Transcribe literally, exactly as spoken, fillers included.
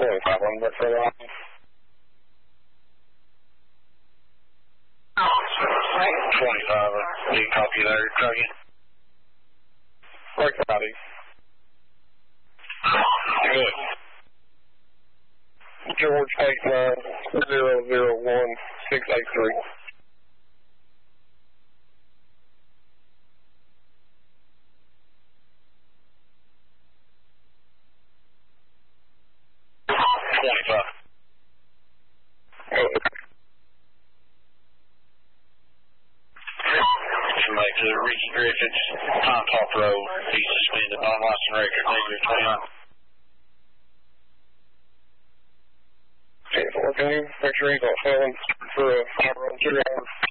twenty-five on back for that. twenty-five, do you copy there, Trucking? Right, copy. Good. George eight nine zero zero one six eight three. twenty-five. Make to Ricky Griffiths, Pine Top Road. He's suspended non-licensed record, negative twenty-nine. Can you make sure he's not failing for a five-run two hours?